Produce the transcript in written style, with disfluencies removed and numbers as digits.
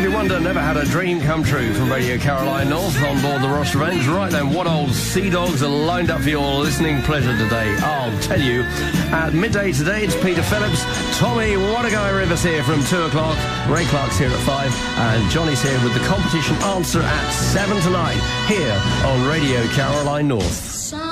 Stevie Wonder, Never Had a Dream Come True from Radio Caroline North on board the Ross Revenge. Right then, what old sea dogs are lined up for your listening pleasure today? I'll tell you. At midday today, it's Peter Phillips, Tommy What a Guy Rivers here from 2 o'clock, Ray Clark's here at 5, and Johnny's here with the competition answer at 7 tonight, here on Radio Caroline North.